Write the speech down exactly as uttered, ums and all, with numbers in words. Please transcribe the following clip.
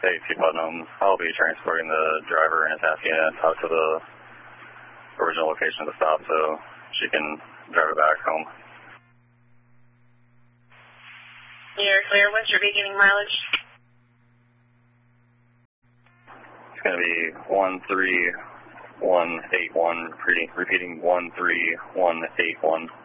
Hey, Chief Putnam. I'll be transporting the driver and is asking to talk to the original location of the stop so she can drive it back home. You're clear. What's your beginning mileage? It's going to be one three one eight one, repeating, repeating one three one eight one.